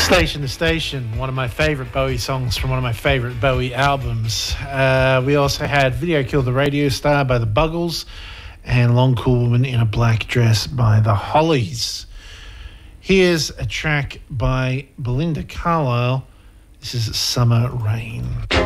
Station to Station, one of my favourite Bowie songs from one of my favourite Bowie albums. We also had Video Killed the Radio Star by the Buggles and Long Cool Woman in a Black Dress by the Hollies. Here's a track by Belinda Carlisle. This is Summer Rain.